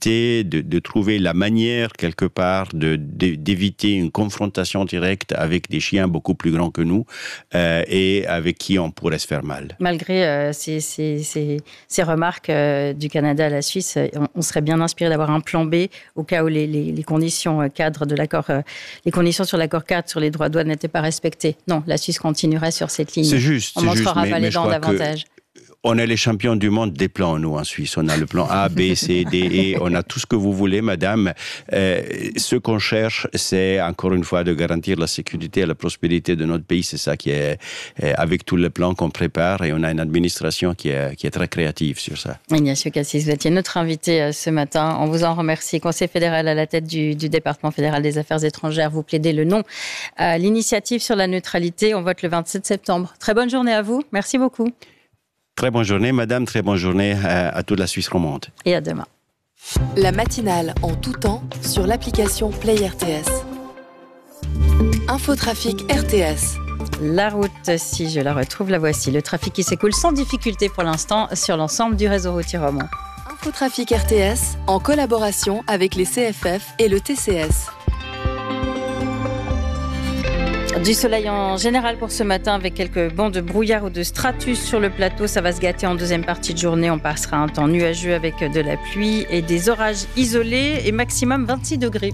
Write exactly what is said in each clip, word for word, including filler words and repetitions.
capacité de, de trouver la manière, quelque part, de, de, d'éviter une confrontation directe avec des chiens beaucoup plus grands que nous euh, et avec qui on pourrait se faire mal. Malgré euh, ces, ces, ces, ces remarques euh, du Canada à la Suisse, on, on serait bien inspiré d'avoir un plan B au cas où les, les, les conditions cadres de l'accord, euh, les conditions sur l'accord cadre sur les droits de douane n'étaient pas respectées. Non, la Suisse continuerait sur cette ligne. C'est juste, on c'est montrera juste, mais, mais je crois davantage. Que... On est les champions du monde des plans, nous, en Suisse. On a le plan A, B, C, D, E. On a tout ce que vous voulez, madame. Euh, ce qu'on cherche, c'est, encore une fois, de garantir la sécurité et la prospérité de notre pays. C'est ça qui est, avec tous les plans qu'on prépare. Et on a une administration qui est, qui est très créative sur ça. Ignacio Cassis, vous étiez notre invité ce matin. On vous en remercie. Conseiller fédéral à la tête du, du département fédéral des affaires étrangères. Vous plaidez le non à l'initiative sur la neutralité. On vote le vingt-sept septembre. Très bonne journée à vous. Merci beaucoup. Très bonne journée, madame. Très bonne journée à, à toute la Suisse romande. Et à demain. La matinale en tout temps sur l'application Play R T S. Infotrafic R T S. La route, si je la retrouve, la voici. Le trafic qui s'écoule sans difficulté pour l'instant sur l'ensemble du réseau routier roman. Infotrafic R T S en collaboration avec les C F F et le T C S. Du soleil en général pour ce matin avec quelques bancs de brouillard ou de stratus sur le plateau. Ça va se gâter en deuxième partie de journée. On passera un temps nuageux avec de la pluie et des orages isolés et maximum vingt-six degrés.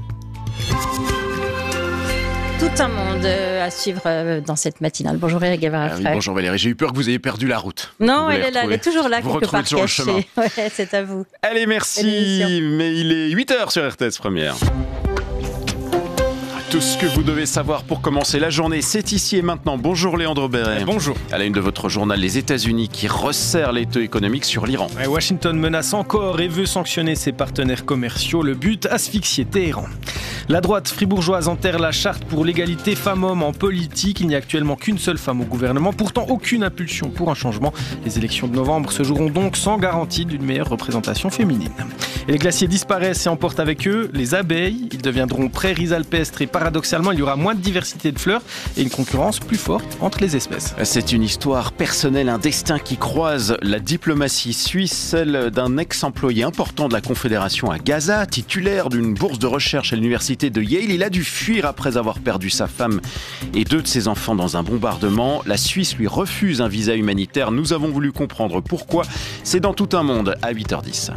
Tout un monde à suivre dans cette matinale. Bonjour Eric Gavard. Ah oui, bonjour Valérie, j'ai eu peur que vous ayez perdu la route. Non, elle est là, elle est toujours là, vous quelque part sur le cachée. chemin. Ouais, c'est à vous. Allez, merci. Mais il est huit heures sur R T S Première. Tout ce que vous devez savoir pour commencer la journée, c'est ici et maintenant. Bonjour Léandre Béret. Bonjour. À la une de votre journal, les États-Unis qui resserrent l'étau économique sur l'Iran. Washington menace encore et veut sanctionner ses partenaires commerciaux. Le but, asphyxier Téhéran. La droite fribourgeoise enterre la charte pour l'égalité femmes-hommes en politique. Il n'y a actuellement qu'une seule femme au gouvernement. Pourtant, aucune impulsion pour un changement. Les élections de novembre se joueront donc sans garantie d'une meilleure représentation féminine. Et les glaciers disparaissent et emportent avec eux les abeilles. Ils deviendront prairies alpestres et paradoxalement, il y aura moins de diversité de fleurs et une concurrence plus forte entre les espèces. C'est une histoire personnelle, un destin qui croise la diplomatie suisse, celle d'un ex-employé important de la Confédération à Gaza, titulaire d'une bourse de recherche à l'université de Yale. Il a dû fuir après avoir perdu sa femme et deux de ses enfants dans un bombardement. La Suisse lui refuse un visa humanitaire. Nous avons voulu comprendre pourquoi. C'est dans Tout un monde à huit heures dix.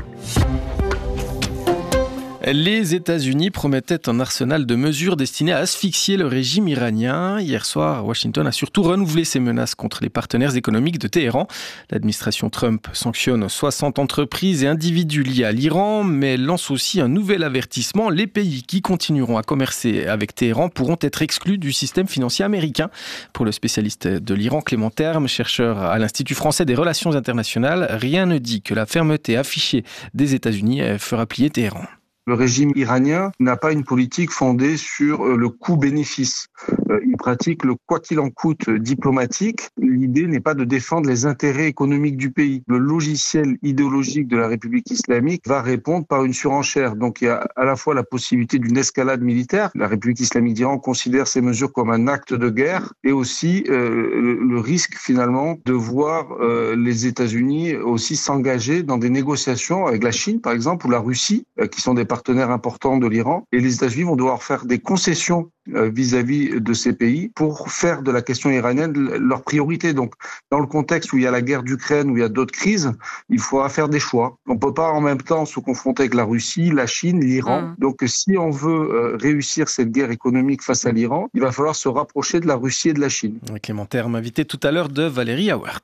Les États-Unis promettaient un arsenal de mesures destinées à asphyxier le régime iranien. Hier soir, Washington a surtout renouvelé ses menaces contre les partenaires économiques de Téhéran. L'administration Trump sanctionne soixante entreprises et individus liés à l'Iran, mais lance aussi un nouvel avertissement. Les pays qui continueront à commercer avec Téhéran pourront être exclus du système financier américain. Pour le spécialiste de l'Iran, Clément Terme, chercheur à l'Institut français des relations internationales, rien ne dit que la fermeté affichée des États-Unis fera plier Téhéran. Le régime iranien n'a pas une politique fondée sur le coût-bénéfice. Il pratique le quoi qu'il en coûte diplomatique. L'idée n'est pas de défendre les intérêts économiques du pays. Le logiciel idéologique de la République islamique va répondre par une surenchère. Donc il y a à la fois la possibilité d'une escalade militaire. La République islamique d'Iran considère ces mesures comme un acte de guerre et aussi euh, le, le risque finalement de voir euh, les États-Unis aussi s'engager dans des négociations avec la Chine par exemple ou la Russie euh, qui sont des partenaires importants de l'Iran, et les États-Unis vont devoir faire des concessions euh, vis-à-vis de ces pays pour faire de la question iranienne leur priorité. Donc, dans le contexte où il y a la guerre d'Ukraine, où il y a d'autres crises, il faudra faire des choix. On ne peut pas en même temps se confronter avec la Russie, la Chine, l'Iran. Mmh. Donc, si on veut euh, réussir cette guerre économique face à l'Iran, il va falloir se rapprocher de la Russie et de la Chine. Clément Terme, invité tout à l'heure de Valérie Hauert.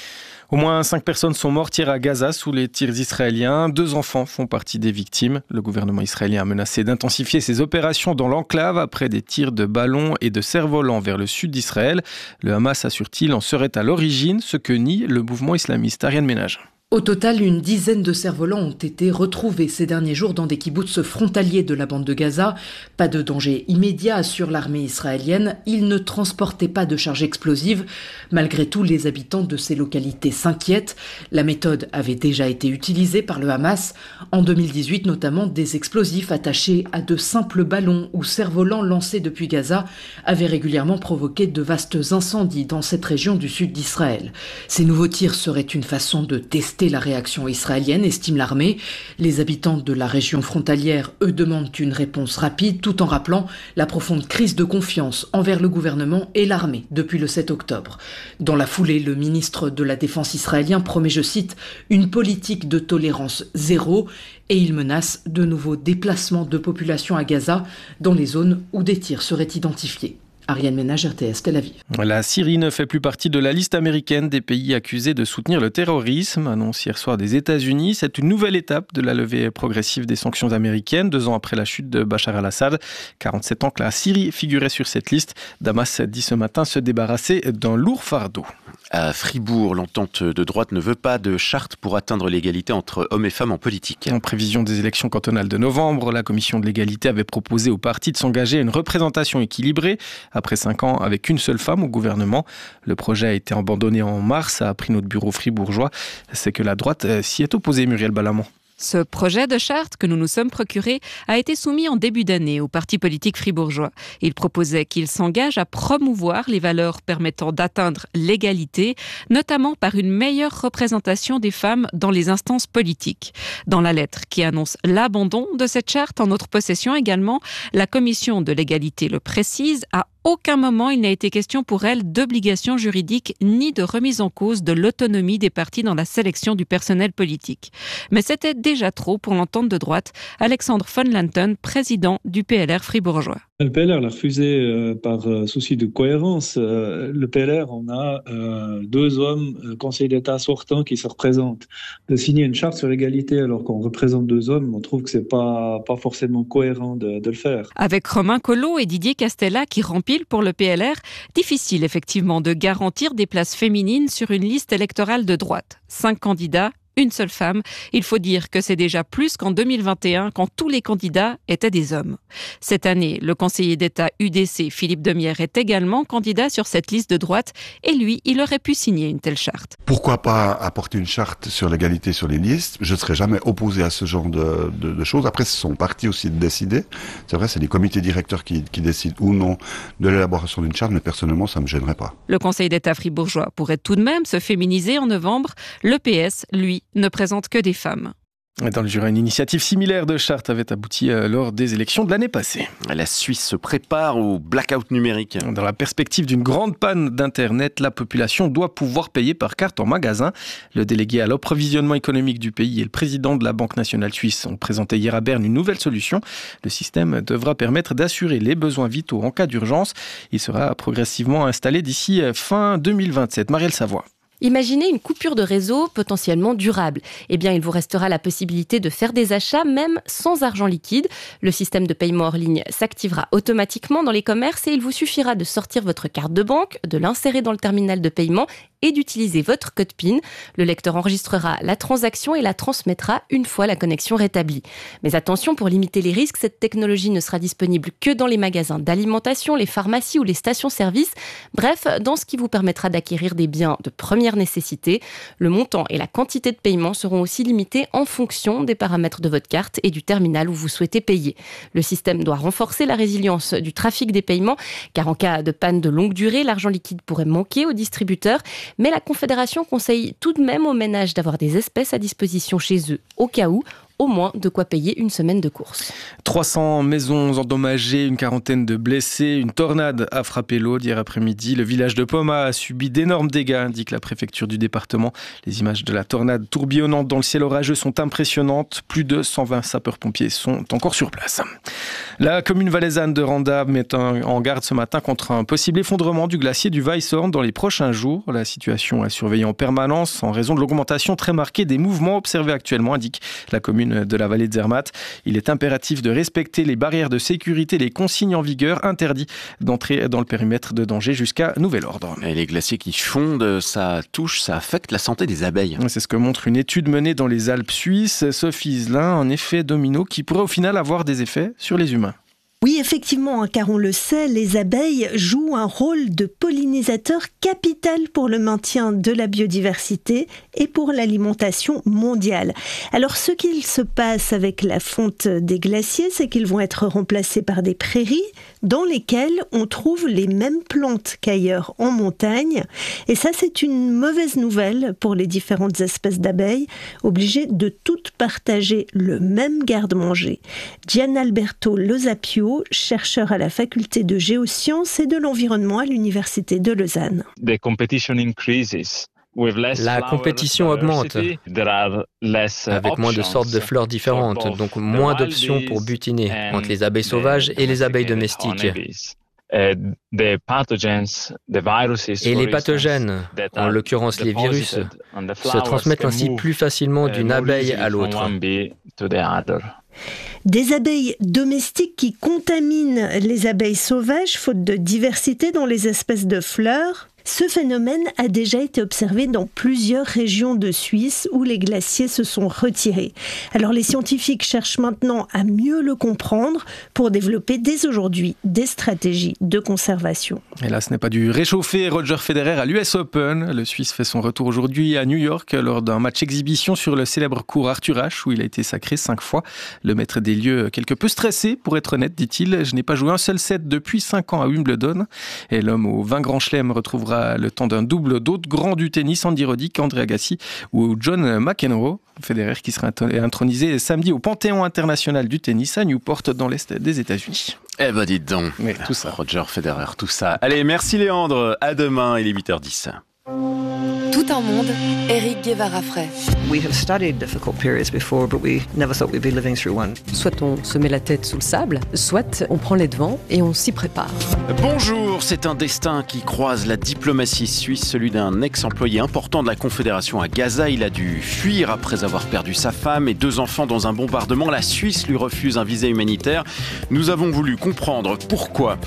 Au moins cinq personnes sont mortes hier à Gaza sous les tirs israéliens. Deux enfants font partie des victimes. Le gouvernement israélien a menacé d'intensifier ses opérations dans l'enclave après des tirs de ballons et de cerfs-volants vers le sud d'Israël. Le Hamas, assure-t-il, en serait à l'origine, ce que nie le mouvement islamiste. Ariane Ménage. Au total, une dizaine de cerfs-volants ont été retrouvés ces derniers jours dans des kibboutz frontaliers de la bande de Gaza. Pas de danger immédiat, assure l'armée israélienne. Ils ne transportaient pas de charges explosives. Malgré tout, les habitants de ces localités s'inquiètent. La méthode avait déjà été utilisée par le Hamas. En deux mille dix-huit, notamment, des explosifs attachés à de simples ballons ou cerfs-volants lancés depuis Gaza avaient régulièrement provoqué de vastes incendies dans cette région du sud d'Israël. Ces nouveaux tirs seraient une façon de tester détester la réaction israélienne, estime l'armée. Les habitants de la région frontalière, eux, demandent une réponse rapide, tout en rappelant la profonde crise de confiance envers le gouvernement et l'armée depuis le sept octobre. Dans la foulée, le ministre de la Défense israélien promet, je cite, une politique de tolérance zéro et il menace de nouveaux déplacements de population à Gaza dans les zones où des tirs seraient identifiés. Ariane Ménage, R T S, Tel Aviv. La Syrie ne fait plus partie de la liste américaine des pays accusés de soutenir le terrorisme, annonce hier soir des États-Unis. C'est une nouvelle étape de la levée progressive des sanctions américaines, deux ans après la chute de Bachar al-Assad. quarante-sept ans que la Syrie figurait sur cette liste. Damas dit ce matin se débarrasser d'un lourd fardeau. À Fribourg, l'entente de droite ne veut pas de charte pour atteindre l'égalité entre hommes et femmes en politique. En prévision des élections cantonales de novembre, la commission de l'égalité avait proposé aux partis de s'engager à une représentation équilibrée. Après cinq ans avec une seule femme au gouvernement, le projet a été abandonné en mars, a appris notre bureau fribourgeois. C'est que la droite s'y est opposée, Muriel Balamant. Ce projet de charte que nous nous sommes procuré a été soumis en début d'année au parti politique fribourgeois. Il proposait qu'il s'engage à promouvoir les valeurs permettant d'atteindre l'égalité, notamment par une meilleure représentation des femmes dans les instances politiques. Dans la lettre qui annonce l'abandon de cette charte en notre possession également, la commission de l'égalité le précise, à aucun moment il n'a été question pour elle d'obligation juridique ni de remise en cause de l'autonomie des partis dans la sélection du personnel politique. Mais c'était déjà trop pour l'entente de droite. Alexandre von Lanten, président du P L R fribourgeois. Le P L R l'a refusé euh, par euh, souci de cohérence. Euh, le P L R, on a euh, deux hommes, euh, conseillers d'État sortants, qui se représentent. De signer une charte sur l'égalité alors qu'on représente deux hommes, on trouve que c'est pas pas forcément cohérent de, de le faire. Avec Romain Collot et Didier Castella qui rempilent pour le P L R, difficile effectivement de garantir des places féminines sur une liste électorale de droite. Cinq candidats, une seule femme. Il faut dire que c'est déjà plus qu'en deux mille vingt et un, quand tous les candidats étaient des hommes. Cette année, le conseiller d'État U D C, Philippe Demierre, est également candidat sur cette liste de droite et lui, il aurait pu signer une telle charte. Pourquoi pas apporter une charte sur l'égalité sur les listes ? Je ne serais jamais opposé à ce genre de, de, de choses. Après, c'est son parti aussi de décider. C'est vrai, c'est les comités directeurs qui, qui décident ou non de l'élaboration d'une charte, mais personnellement, ça ne me gênerait pas. Le conseil d'État fribourgeois pourrait tout de même se féminiser en novembre. Le P S, lui, ne présente que des femmes. Dans le Jura, une initiative similaire de charte avait abouti lors des élections de l'année passée. La Suisse se prépare au blackout numérique. Dans la perspective d'une grande panne d'Internet, la population doit pouvoir payer par carte en magasin. Le délégué à l'approvisionnement économique du pays et le président de la Banque nationale suisse ont présenté hier à Berne une nouvelle solution. Le système devra permettre d'assurer les besoins vitaux en cas d'urgence. Il sera progressivement installé d'ici fin deux mille vingt-sept. Marielle Savoie. Imaginez une coupure de réseau potentiellement durable. Eh bien, il vous restera la possibilité de faire des achats même sans argent liquide. Le système de paiement hors ligne s'activera automatiquement dans les commerces et il vous suffira de sortir votre carte de banque, de l'insérer dans le terminal de paiement et d'utiliser votre code P I N. Le lecteur enregistrera la transaction et la transmettra une fois la connexion rétablie. Mais attention, pour limiter les risques, cette technologie ne sera disponible que dans les magasins d'alimentation, les pharmacies ou les stations-service. Bref, dans ce qui vous permettra d'acquérir des biens de première nécessité. Le montant et la quantité de paiement seront aussi limités en fonction des paramètres de votre carte et du terminal où vous souhaitez payer. Le système doit renforcer la résilience du trafic des paiements, car en cas de panne de longue durée, l'argent liquide pourrait manquer aux distributeurs. Mais la Confédération conseille tout de même aux ménages d'avoir des espèces à disposition chez eux, au cas où, au moins de quoi payer une semaine de courses. trois cents maisons endommagées, une quarantaine de blessés. Une tornade a frappé l'Aude hier après-midi. Le village de Poma a subi d'énormes dégâts, indique la préfecture du département. Les images de la tornade tourbillonnante dans le ciel orageux sont impressionnantes. Plus de cent vingt sapeurs-pompiers sont encore sur place. La commune valaisanne de Randa met en garde ce matin contre un possible effondrement du glacier du Weisshorn dans les prochains jours. La situation est surveillée en permanence en raison de l'augmentation très marquée des mouvements observés actuellement, indique la commune de la vallée de Zermatt. Il est impératif de respecter les barrières de sécurité, les consignes en vigueur, interdit d'entrer dans le périmètre de danger jusqu'à nouvel ordre. Et les glaciers qui fondent, ça touche, ça affecte la santé des abeilles. C'est ce que montre une étude menée dans les Alpes suisses. Sophie Iselin, un effet domino qui pourrait au final avoir des effets sur les humains. Oui, effectivement, car on le sait, les abeilles jouent un rôle de pollinisateur capital pour le maintien de la biodiversité et pour l'alimentation mondiale. Alors, ce qu'il se passe avec la fonte des glaciers, c'est qu'ils vont être remplacés par des prairies dans lesquelles on trouve les mêmes plantes qu'ailleurs en montagne. Et ça, c'est une mauvaise nouvelle pour les différentes espèces d'abeilles, obligées de toutes partager le même garde-manger. Gianalberto Losapio, chercheur à la faculté de géosciences et de l'environnement à l'université de Lausanne. The competition increases. La compétition augmente, avec moins de sortes de fleurs différentes, donc moins d'options pour butiner entre les abeilles sauvages et les abeilles domestiques. Et les pathogènes, en l'occurrence les virus, se transmettent ainsi plus facilement d'une abeille à l'autre. Des abeilles domestiques qui contaminent les abeilles sauvages, faute de diversité dans les espèces de fleurs. Ce phénomène a déjà été observé dans plusieurs régions de Suisse où les glaciers se sont retirés. Alors les scientifiques cherchent maintenant à mieux le comprendre pour développer dès aujourd'hui des stratégies de conservation. Et là, ce n'est pas du réchauffé. Roger Federer à l'U S Open. Le Suisse fait son retour aujourd'hui à New York lors d'un match exhibition sur le célèbre cours Arthur Ashe où il a été sacré cinq fois. Le maître des lieux, quelque peu stressé, pour être honnête, dit-il. Je n'ai pas joué un seul set depuis cinq ans à Wimbledon. Et l'homme aux vingt grands chelems retrouvera le temps d'un double d'autres grands du tennis, Andy Roddick, André Agassi ou John McEnroe. Federer qui sera intronisé samedi au Panthéon international du tennis à Newport dans l'Est des États-Unis. Eh ben dites donc, mais tout ça. Roger Federer, tout ça. Allez, merci Léandre, à demain, il est huit heures dix. Tout un monde, Éric Guevara-Frey. We have studied difficult periods before, but we never thought we'd be living through one. Soit on se met la tête sous le sable, soit on prend les devants et on s'y prépare. Bonjour, c'est un destin qui croise la diplomatie suisse, celui d'un ex-employé important de la Confédération à Gaza. Il a dû fuir après avoir perdu sa femme et deux enfants dans un bombardement. La Suisse lui refuse un visa humanitaire. Nous avons voulu comprendre pourquoi.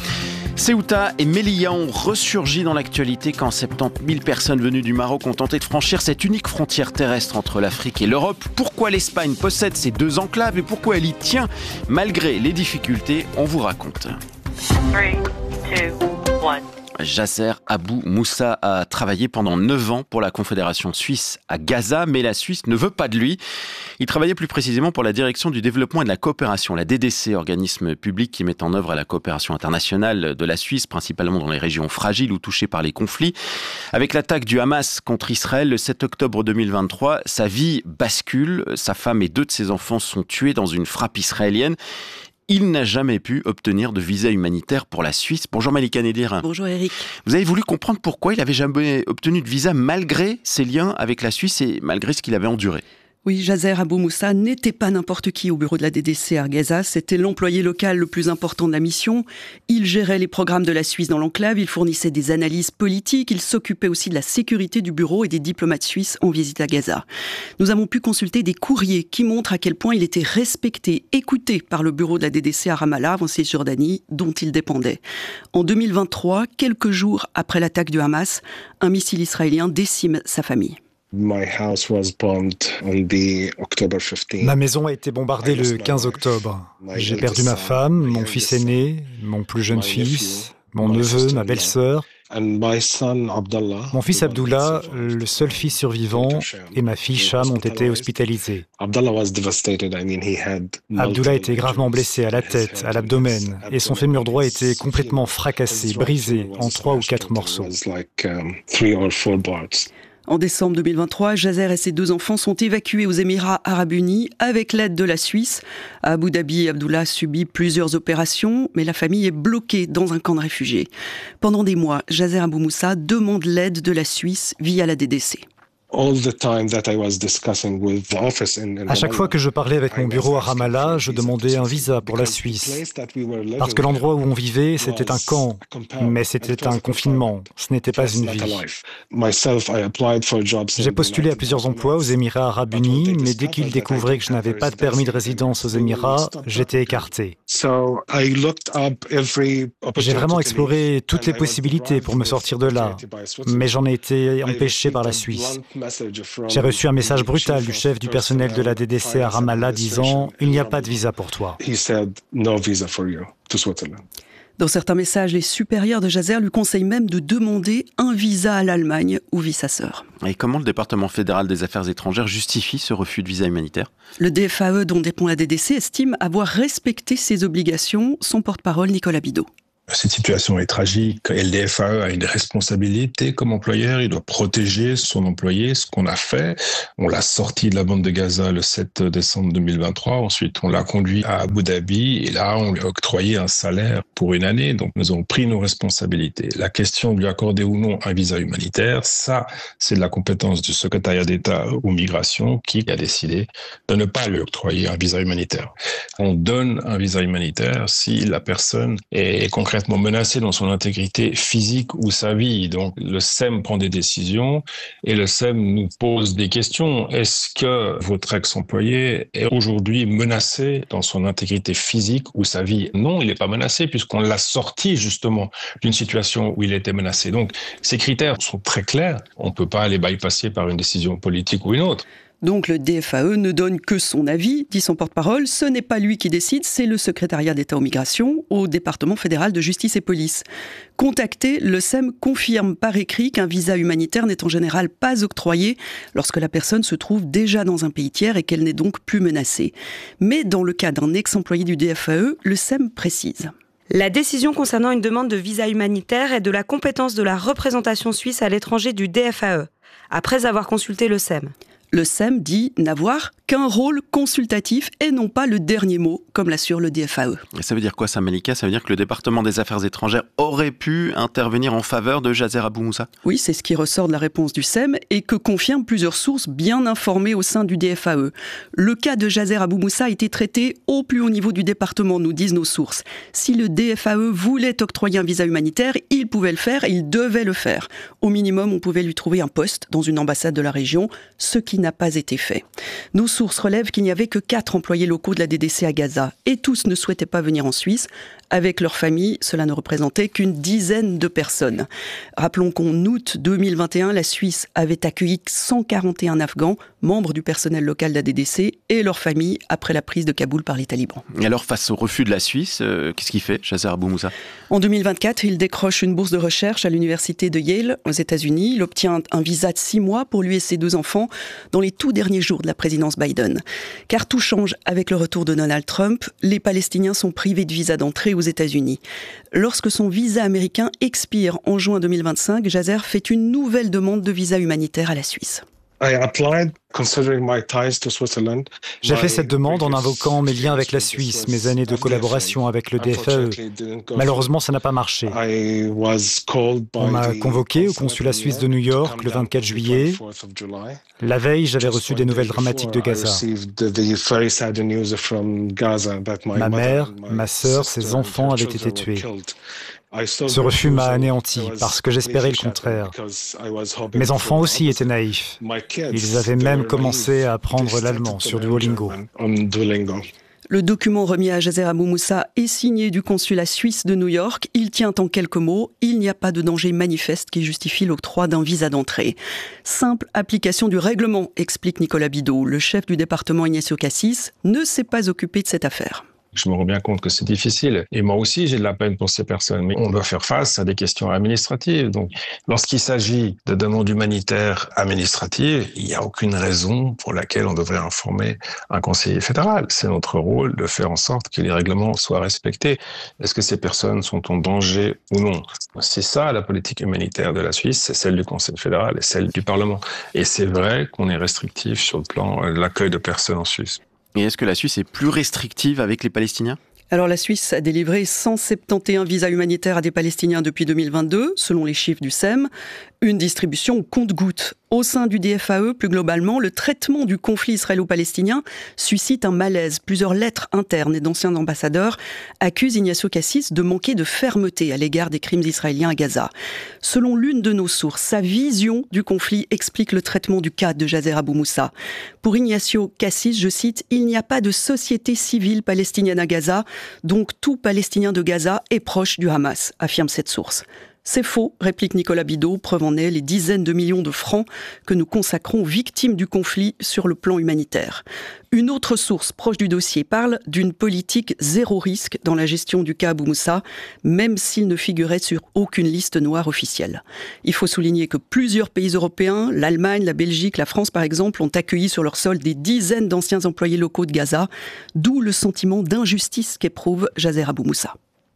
Ceuta et Melilla ont ressurgi dans l'actualité quand soixante-dix mille personnes venues du Maroc ont tenté de franchir cette unique frontière terrestre entre l'Afrique et l'Europe. Pourquoi l'Espagne possède ces deux enclaves et pourquoi elle y tient malgré les difficultés, on vous raconte. three, two, one. Yasser Abou Moussa a travaillé pendant neuf ans pour la Confédération suisse à Gaza, mais la Suisse ne veut pas de lui. Il travaillait plus précisément pour la Direction du développement et de la coopération, la D D C, organisme public qui met en œuvre la coopération internationale de la Suisse, principalement dans les régions fragiles ou touchées par les conflits. Avec l'attaque du Hamas contre Israël le sept octobre deux mille vingt-trois, sa vie bascule. Sa femme et deux de ses enfants sont tués dans une frappe israélienne. Il n'a jamais pu obtenir de visa humanitaire pour la Suisse. Bonjour Malika Nedir. Bonjour Eric. Vous avez voulu comprendre pourquoi il n'avait jamais obtenu de visa malgré ses liens avec la Suisse et malgré ce qu'il avait enduré. Oui, Yasser Abou Moussa n'était pas n'importe qui au bureau de la D D C à Gaza. C'était l'employé local le plus important de la mission. Il gérait les programmes de la Suisse dans l'enclave, il fournissait des analyses politiques, il s'occupait aussi de la sécurité du bureau et des diplomates suisses en visite à Gaza. Nous avons pu consulter des courriers qui montrent à quel point il était respecté, écouté par le bureau de la D D C à Ramallah, en Cisjordanie, dont il dépendait. En deux mille vingt-trois, quelques jours après l'attaque du Hamas, un missile israélien décime sa famille. Ma maison a été bombardée le quinze octobre. J'ai perdu ma femme, mon fils aîné, mon plus jeune fils, mon neveu, ma belle-sœur, mon fils Abdullah, le seul fils survivant, et ma fille Cham ont été hospitalisés. Abdullah était gravement blessé à la tête, à l'abdomen, et son fémur droit était complètement fracassé, brisé en trois ou quatre morceaux. En décembre deux mille vingt-trois, Yasser et ses deux enfants sont évacués aux Émirats arabes unis avec l'aide de la Suisse. À Abu Dhabi, Abdullah subit plusieurs opérations, mais la famille est bloquée dans un camp de réfugiés. Pendant des mois, Yasser Abou Moussa demande l'aide de la Suisse via la D D C. À chaque fois que je parlais avec mon bureau à Ramallah, je demandais un visa pour la Suisse. Parce que l'endroit où on vivait, c'était un camp, mais c'était un confinement, ce n'était pas une vie. J'ai postulé à plusieurs emplois aux Émirats arabes unis, mais dès qu'ils découvraient que je n'avais pas de permis de résidence aux Émirats, j'étais écarté. J'ai vraiment exploré toutes les possibilités pour me sortir de là, mais j'en ai été empêché par la Suisse. J'ai reçu un message brutal du chef du personnel de la D D C à Ramallah disant « Il n'y a pas de visa pour toi ». Dans certains messages, les supérieurs de Jazer lui conseillent même de demander un visa à l'Allemagne où vit sa sœur. Et comment le département fédéral des affaires étrangères justifie ce refus de visa humanitaire ? Le D F A E, dont dépend la D D C, estime avoir respecté ses obligations. Son porte-parole, Nicolas Bidault. Cette situation est tragique et le D F A E a une responsabilité comme employeur. Il doit protéger son employé, ce qu'on a fait. On l'a sorti de la bande de Gaza le sept décembre deux mille vingt-trois. Ensuite, on l'a conduit à Abu Dhabi et là, on lui a octroyé un salaire pour une année. Donc, nous avons pris nos responsabilités. La question de lui accorder ou non un visa humanitaire, ça, c'est de la compétence du secrétariat d'État aux migrations qui a décidé de ne pas lui octroyer un visa humanitaire. On donne un visa humanitaire si la personne est concrètement menacé dans son intégrité physique ou sa vie. Donc le S E M prend des décisions et le S E M nous pose des questions. Est-ce que votre ex-employé est aujourd'hui menacé dans son intégrité physique ou sa vie ? Non, il n'est pas menacé puisqu'on l'a sorti justement d'une situation où il était menacé. Donc ces critères sont très clairs. On ne peut pas les bypasser par une décision politique ou une autre. Donc le D F A E ne donne que son avis, dit son porte-parole. Ce n'est pas lui qui décide, c'est le secrétariat d'État aux migrations au département fédéral de justice et police. Contacté, le S E M confirme par écrit qu'un visa humanitaire n'est en général pas octroyé lorsque la personne se trouve déjà dans un pays tiers et qu'elle n'est donc plus menacée. Mais dans le cas d'un ex-employé du D F A E, le S E M précise. La décision concernant une demande de visa humanitaire est de la compétence de la représentation suisse à l'étranger du D F A E, après avoir consulté le S E M. Le S E M dit n'avoir qu'un rôle consultatif et non pas le dernier mot, comme l'assure le D F A E. Et ça veut dire quoi ça, Malika ? Ça veut dire que le département des affaires étrangères aurait pu intervenir en faveur de Jazer Abou Moussa ? Oui, c'est ce qui ressort de la réponse du S E M et que confirment plusieurs sources bien informées au sein du D F A E. Le cas de Jazer Abou Moussa a été traité au plus haut niveau du département, nous disent nos sources. Si le D F A E voulait octroyer un visa humanitaire, il pouvait le faire et il devait le faire. Au minimum, on pouvait lui trouver un poste dans une ambassade de la région, ce qui n'a pas été fait. Nos sources relèvent qu'il n'y avait que quatre employés locaux de la D D C à Gaza et tous ne souhaitaient pas venir en Suisse. Avec leur famille, cela ne représentait qu'une dizaine de personnes. Rappelons qu'en août deux mille vingt et un, la Suisse avait accueilli cent quarante et un Afghans, membres du personnel local de la D D C et leurs familles après la prise de Kaboul par les talibans. Et alors, face au refus de la Suisse, euh, qu'est-ce qu'il fait, Jazer Abou Moussa ? En deux mille vingt-quatre, il décroche une bourse de recherche à l'université de Yale, aux États-Unis. Il obtient un visa de six mois pour lui et ses deux enfants dans les tout derniers jours de la présidence Biden. Car tout change avec le retour de Donald Trump. Les Palestiniens sont privés de visa d'entrée aux États-Unis. Lorsque son visa américain expire en juin deux mille vingt-cinq, Jazer fait une nouvelle demande de visa humanitaire à la Suisse. J'ai fait cette demande en invoquant mes liens avec la Suisse, mes années de collaboration avec le D F A E. Malheureusement, ça n'a pas marché. On m'a convoqué au consulat suisse de New York le vingt-quatre juillet. La veille, j'avais reçu des nouvelles dramatiques de Gaza. Ma mère, ma sœur, ses enfants avaient été tués. Ce refus m'a anéanti parce que j'espérais le contraire. Mes enfants aussi étaient naïfs. Ils avaient même commencé à apprendre l'allemand sur Duolingo. Le document remis à Jazer Abou Moussa est signé du consulat suisse de New York. Il tient en quelques mots « Il n'y a pas de danger manifeste qui justifie l'octroi d'un visa d'entrée ». Simple application du règlement, explique Nicolas Bidault. Le chef du département Ignacio Cassis ne s'est pas occupé de cette affaire. Je me rends bien compte que c'est difficile. Et moi aussi, j'ai de la peine pour ces personnes. Mais on doit faire face à des questions administratives. Donc, lorsqu'il s'agit de demandes humanitaires administratives, il n'y a aucune raison pour laquelle on devrait informer un conseiller fédéral. C'est notre rôle de faire en sorte que les règlements soient respectés. Est-ce que ces personnes sont en danger ou non ? C'est ça, la politique humanitaire de la Suisse, c'est celle du Conseil fédéral et celle du Parlement. Et c'est vrai qu'on est restrictif sur le plan de l'accueil de personnes en Suisse. Et est-ce que la Suisse est plus restrictive avec les Palestiniens ? Alors la Suisse a délivré cent soixante et onze visas humanitaires à des Palestiniens depuis deux mille vingt-deux, selon les chiffres du S E M. Une distribution au compte-gouttes. Au sein du D F A E, plus globalement, le traitement du conflit israélo-palestinien suscite un malaise. Plusieurs lettres internes et d'anciens ambassadeurs accusent Ignacio Cassis de manquer de fermeté à l'égard des crimes israéliens à Gaza. Selon l'une de nos sources, sa vision du conflit explique le traitement du cas de Jazer Abou Moussa. Pour Ignacio Cassis, je cite, « Il n'y a pas de société civile palestinienne à Gaza, donc tout Palestinien de Gaza est proche du Hamas », affirme cette source. C'est faux, réplique Nicolas Bidault, preuve en est les dizaines de millions de francs que nous consacrons aux victimes du conflit sur le plan humanitaire. Une autre source proche du dossier parle d'une politique zéro risque dans la gestion du cas Abou Moussa, même s'il ne figurait sur aucune liste noire officielle. Il faut souligner que plusieurs pays européens, l'Allemagne, la Belgique, la France par exemple, ont accueilli sur leur sol des dizaines d'anciens employés locaux de Gaza, d'où le sentiment d'injustice qu'éprouve Jaser Abou Moussa.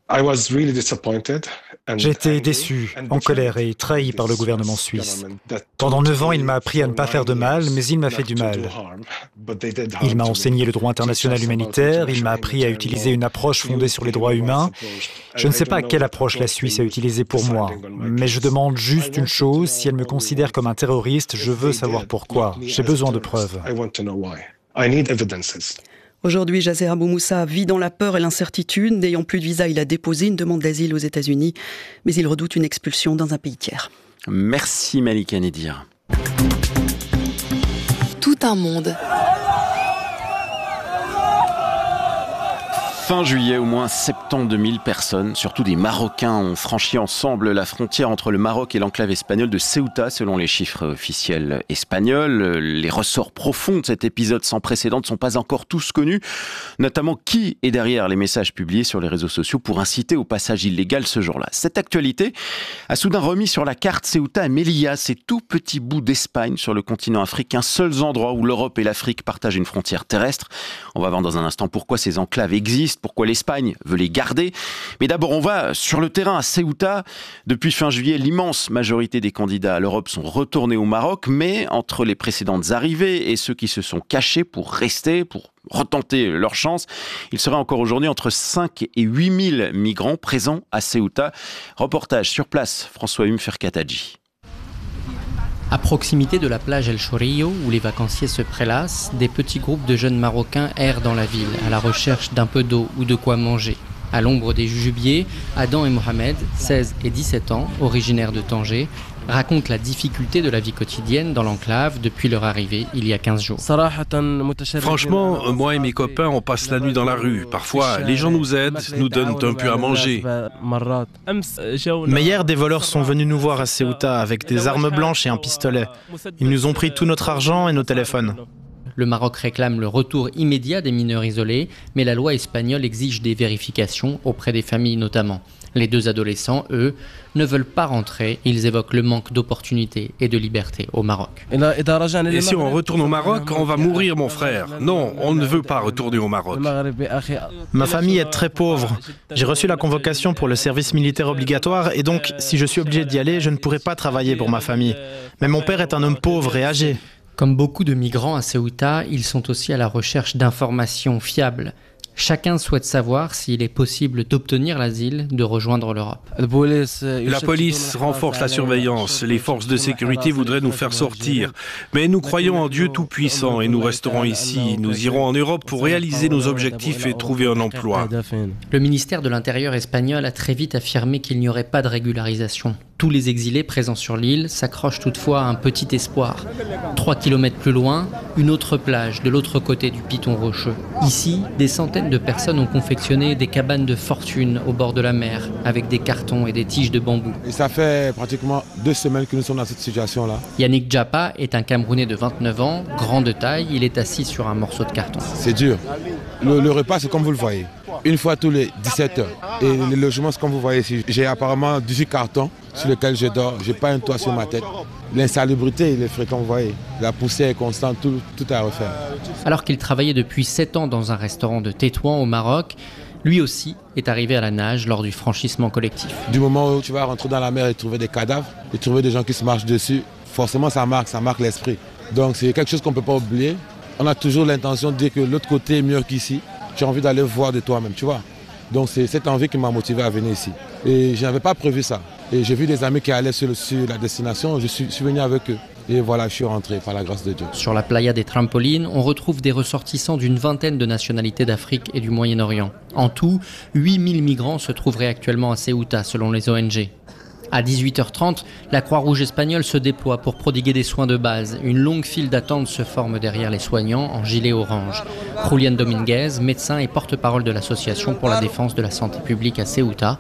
J'étais déçu, en colère et trahi par le gouvernement suisse. Pendant neuf ans, il m'a appris à ne pas faire de mal, mais il m'a fait du mal. Il m'a enseigné le droit international humanitaire, il m'a appris à utiliser une approche fondée sur les droits humains. Je ne sais pas quelle approche la Suisse a utilisée pour moi, mais je demande juste une chose, si elle me considère comme un terroriste, je veux savoir pourquoi. J'ai besoin de preuves. Aujourd'hui, Jaser Abou Moussa vit dans la peur et l'incertitude. N'ayant plus de visa, il a déposé une demande d'asile aux États-Unis, mais il redoute une expulsion dans un pays tiers. Merci Malika Nedir. Tout un monde. Fin juillet, au moins soixante-douze mille personnes, surtout des Marocains, ont franchi ensemble la frontière entre le Maroc et l'enclave espagnole de Ceuta, selon les chiffres officiels espagnols. Les ressorts profonds de cet épisode sans précédent ne sont pas encore tous connus, notamment qui est derrière les messages publiés sur les réseaux sociaux pour inciter au passage illégal ce jour-là. Cette actualité a soudain remis sur la carte Ceuta et Melilla, ces tout petits bouts d'Espagne sur le continent africain, seuls endroits où l'Europe et l'Afrique partagent une frontière terrestre. On va voir dans un instant pourquoi ces enclaves existent, pourquoi l'Espagne veut les garder. Mais d'abord, on va sur le terrain à Ceuta. Depuis fin juillet, l'immense majorité des candidats à l'Europe sont retournés au Maroc, mais entre les précédentes arrivées et ceux qui se sont cachés pour rester, pour retenter leur chance, il serait encore aujourd'hui entre cinq et huit mille migrants présents à Ceuta. Reportage sur place, François Hume Ferkatadji. À proximité de la plage El Chorillo, où les vacanciers se prélassent, des petits groupes de jeunes Marocains errent dans la ville, à la recherche d'un peu d'eau ou de quoi manger. À l'ombre des jujubiers, Adam et Mohamed, seize et dix-sept ans, originaires de Tanger, racontent la difficulté de la vie quotidienne dans l'enclave depuis leur arrivée il y a quinze jours. Franchement, moi et mes copains, on passe la nuit dans la rue. Parfois, les gens nous aident, nous donnent un peu à manger. Mais hier, des voleurs sont venus nous voir à Ceuta avec des armes blanches et un pistolet. Ils nous ont pris tout notre argent et nos téléphones. Le Maroc réclame le retour immédiat des mineurs isolés, mais la loi espagnole exige des vérifications auprès des familles notamment. Les deux adolescents, eux, ne veulent pas rentrer. Ils évoquent le manque d'opportunités et de liberté au Maroc. Et si on retourne au Maroc, on va mourir, mon frère. Non, on ne veut pas retourner au Maroc. Ma famille est très pauvre. J'ai reçu la convocation pour le service militaire obligatoire et donc, si je suis obligé d'y aller, je ne pourrai pas travailler pour ma famille. Mais mon père est un homme pauvre et âgé. Comme beaucoup de migrants à Ceuta, ils sont aussi à la recherche d'informations fiables. Chacun souhaite savoir s'il est possible d'obtenir l'asile, de rejoindre l'Europe. La police renforce la surveillance. Les forces de sécurité voudraient nous faire sortir. Mais nous croyons en Dieu Tout-Puissant et nous resterons ici. Nous irons en Europe pour réaliser nos objectifs et trouver un emploi. Le ministère de l'Intérieur espagnol a très vite affirmé qu'il n'y aurait pas de régularisation. Tous les exilés présents sur l'île s'accrochent toutefois à un petit espoir. Trois kilomètres plus loin, une autre plage de l'autre côté du piton rocheux. Ici, des centaines de personnes ont confectionné des cabanes de fortune au bord de la mer, avec des cartons et des tiges de bambou. Et ça fait pratiquement deux semaines que nous sommes dans cette situation-là. Yannick Djapa est un Camerounais de vingt-neuf ans, grand de taille, il est assis sur un morceau de carton. C'est dur. Le, le repas, c'est comme vous le voyez. Une fois tous les dix-sept heures. Et le logement, c'est comme vous voyez ici. J'ai apparemment dix-huit cartons sur lesquels je dors. Je n'ai pas un toit sur ma tête. L'insalubrité, il est fréquent, vous voyez. La poussière est constante, tout, tout à refaire. Alors qu'il travaillait depuis sept ans dans un restaurant de Tétouan au Maroc, lui aussi est arrivé à la nage lors du franchissement collectif. Du moment où tu vas rentrer dans la mer et trouver des cadavres, et trouver des gens qui se marchent dessus, forcément ça marque, ça marque l'esprit. Donc c'est quelque chose qu'on ne peut pas oublier. On a toujours l'intention de dire que l'autre côté est mieux qu'ici. Tu as envie d'aller voir de toi-même, tu vois. Donc c'est cette envie qui m'a motivé à venir ici. Et je n'avais pas prévu ça. Et j'ai vu des amis qui allaient sur, le, sur la destination, je suis, je suis venu avec eux. Et voilà, je suis rentré par la grâce de Dieu. Sur la playa des Trampolines, on retrouve des ressortissants d'une vingtaine de nationalités d'Afrique et du Moyen-Orient. En tout, huit mille migrants se trouveraient actuellement à Ceuta, selon les O N G. À dix-huit heures trente, la Croix-Rouge espagnole se déploie pour prodiguer des soins de base. Une longue file d'attente se forme derrière les soignants en gilet orange. Julian Dominguez, médecin et porte-parole de l'Association pour la défense de la santé publique à Ceuta,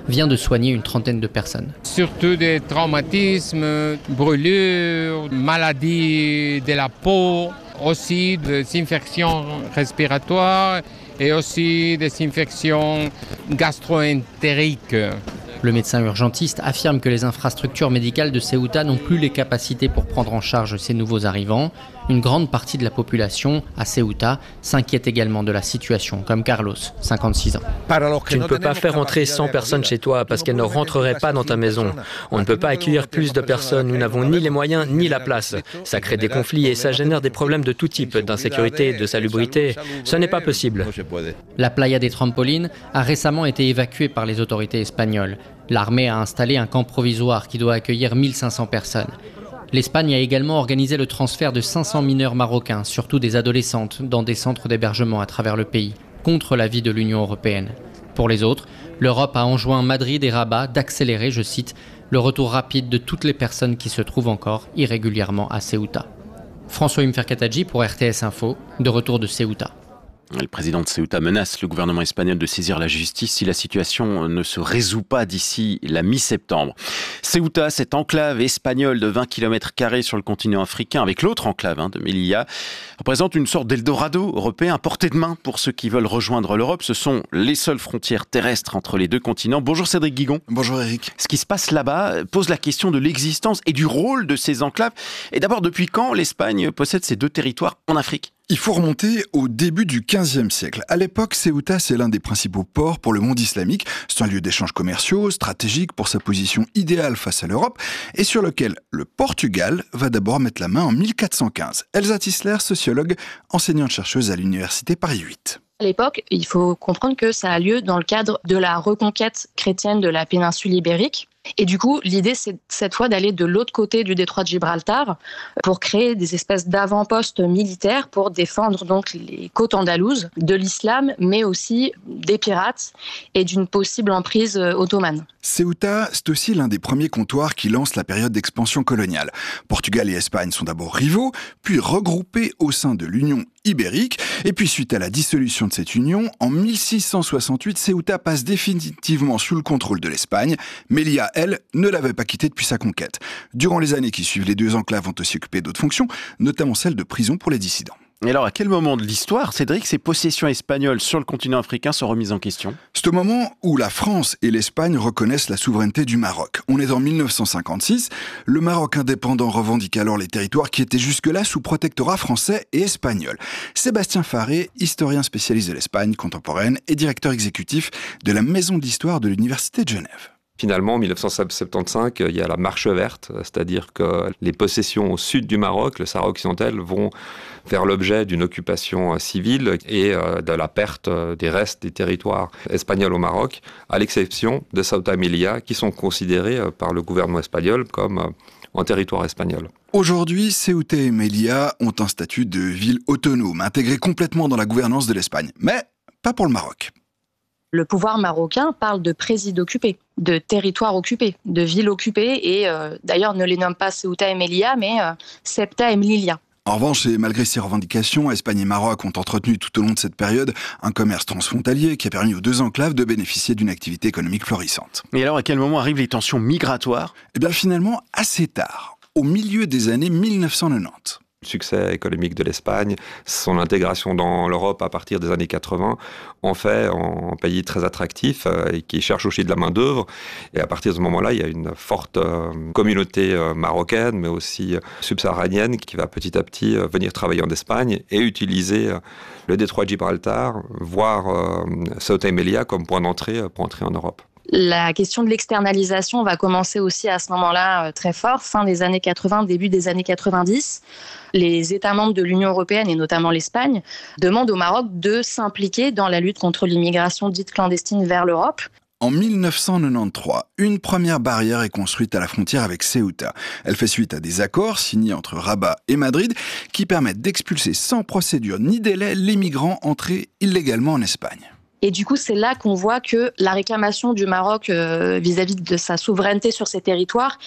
vient de soigner une trentaine de personnes. Surtout des traumatismes, brûlures, maladies de la peau, aussi des infections respiratoires et aussi des infections gastro-entériques. Le médecin urgentiste affirme que les infrastructures médicales de Ceuta n'ont plus les capacités pour prendre en charge ces nouveaux arrivants. Une grande partie de la population à Ceuta s'inquiète également de la situation, comme Carlos, cinquante-six ans. Tu ne peux pas faire entrer cent personnes chez toi parce qu'elles ne rentreraient pas dans ta maison. On ne peut pas accueillir plus de personnes, nous n'avons ni les moyens ni la place. Ça crée des conflits et ça génère des problèmes de tout type, d'insécurité, de salubrité. Ce n'est pas possible. La playa des Trampolines a récemment été évacuée par les autorités espagnoles. L'armée a installé un camp provisoire qui doit accueillir mille cinq cents personnes. L'Espagne a également organisé le transfert de cinq cents mineurs marocains, surtout des adolescentes, dans des centres d'hébergement à travers le pays, contre l'avis de l'Union européenne. Pour les autres, l'Europe a enjoint Madrid et Rabat d'accélérer, je cite, le retour rapide de toutes les personnes qui se trouvent encore irrégulièrement à Ceuta. François Imferkataji pour R T S Info, de retour de Ceuta. Le président de Ceuta menace le gouvernement espagnol de saisir la justice si la situation ne se résout pas d'ici la mi-septembre. Ceuta, cette enclave espagnole de vingt kilomètres carrés sur le continent africain, avec l'autre enclave hein, de Melilla, représente une sorte d'Eldorado européen à portée de main pour ceux qui veulent rejoindre l'Europe. Ce sont les seules frontières terrestres entre les deux continents. Bonjour Cédric Guigon. Bonjour Eric. Ce qui se passe là-bas pose la question de l'existence et du rôle de ces enclaves. Et d'abord, depuis quand l'Espagne possède ces deux territoires en Afrique ? Il faut remonter au début du quinzième siècle. À l'époque, Ceuta, c'est l'un des principaux ports pour le monde islamique. C'est un lieu d'échanges commerciaux, stratégique pour sa position idéale face à l'Europe, et sur lequel le Portugal va d'abord mettre la main en mille quatre cent quinze. Elsa Tisler, sociologue, enseignante-chercheuse à l'université Paris huit. À l'époque, il faut comprendre que ça a lieu dans le cadre de la reconquête chrétienne de la péninsule ibérique. Et du coup, l'idée, c'est cette fois d'aller de l'autre côté du détroit de Gibraltar pour créer des espèces d'avant-postes militaires pour défendre donc les côtes andalouses de l'islam, mais aussi des pirates et d'une possible emprise ottomane. Ceuta, c'est aussi l'un des premiers comptoirs qui lance la période d'expansion coloniale. Portugal et Espagne sont d'abord rivaux, puis regroupés au sein de l'Union ibérique. Et puis, suite à la dissolution de cette union, en mille six cent soixante-huit, Ceuta passe définitivement sous le contrôle de l'Espagne. Melilla, elle, ne l'avait pas quitté depuis sa conquête. Durant les années qui suivent, les deux enclaves vont aussi occuper d'autres fonctions, notamment celle de prison pour les dissidents. Et alors, à quel moment de l'histoire, Cédric, ces possessions espagnoles sur le continent africain sont remises en question ? C'est au moment où la France et l'Espagne reconnaissent la souveraineté du Maroc. On est en mille neuf cent cinquante-six. Le Maroc indépendant revendique alors les territoires qui étaient jusque-là sous protectorat français et espagnol. Sébastien Faré, historien spécialiste de l'Espagne contemporaine et directeur exécutif de la Maison d'Histoire de l'Université de Genève. Finalement, en mille neuf cent soixante-quinze, il y a la marche verte, c'est-à-dire que les possessions au sud du Maroc, le Sahara occidental, vont faire l'objet d'une occupation civile et de la perte des restes des territoires espagnols au Maroc, à l'exception de Ceuta et Melilla, qui sont considérés par le gouvernement espagnol comme en territoire espagnol. Aujourd'hui, Ceuta et Melilla ont un statut de ville autonome, intégré complètement dans la gouvernance de l'Espagne, mais pas pour le Maroc. Le pouvoir marocain parle de présides occupés, de territoires occupés, de villes occupées, et euh, d'ailleurs ne les nomme pas Ceuta et Melilla, mais euh, Ceuta et Melilla. En revanche, et malgré ces revendications, Espagne et Maroc ont entretenu tout au long de cette période un commerce transfrontalier qui a permis aux deux enclaves de bénéficier d'une activité économique florissante. Et alors, à quel moment arrivent les tensions migratoires ? Eh bien, finalement, assez tard, au milieu des années mille neuf cent quatre-vingt-dix. Le succès économique de l'Espagne, son intégration dans l'Europe à partir des années quatre-vingts, en fait un pays très attractif euh, et qui cherche aussi de la main-d'œuvre. Et à partir de ce moment-là, il y a une forte euh, communauté euh, marocaine, mais aussi euh, subsaharienne, qui va petit à petit euh, venir travailler en Espagne et utiliser euh, le détroit de Gibraltar, voire euh, Ceuta et Melilla comme point d'entrée euh, pour entrer en Europe. La question de l'externalisation va commencer aussi à ce moment-là euh, très fort, fin des années quatre-vingts, début des années quatre-vingt-dix. Les États membres de l'Union européenne, et notamment l'Espagne, demandent au Maroc de s'impliquer dans la lutte contre l'immigration dite clandestine vers l'Europe. En mille neuf cent quatre-vingt-treize, une première barrière est construite à la frontière avec Ceuta. Elle fait suite à des accords signés entre Rabat et Madrid qui permettent d'expulser sans procédure ni délai les migrants entrés illégalement en Espagne. Et du coup, c'est là qu'on voit que la réclamation du Maroc euh, vis-à-vis de sa souveraineté sur ces territoires